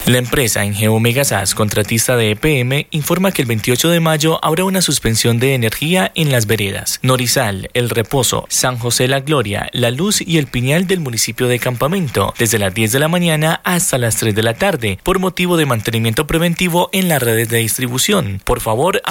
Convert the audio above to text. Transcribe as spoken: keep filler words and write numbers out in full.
La empresa Ingeo Megasas, contratista de E P M, informa que el veintiocho de mayo habrá una suspensión de energía en las veredas Norizal, El Reposo, San José La Gloria, La Luz y El Piñal del municipio de Campamento, desde las diez de la mañana hasta las tres de la tarde, por motivo de mantenimiento preventivo en las redes de distribución. Por favor,